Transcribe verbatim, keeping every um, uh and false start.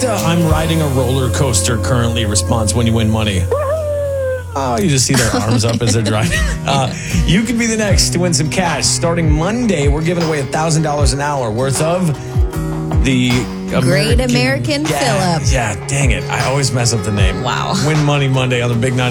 a I'm riding a roller coaster currently response when you win money? Oh, you just see their arms up as they're driving. Uh, you could be the next to win some cash. Starting Monday, we're giving away one thousand dollars an hour worth of the Great American yeah, Phillip. Yeah, dang it. I always mess up the name. Wow. Win Money Monday on the Big nine.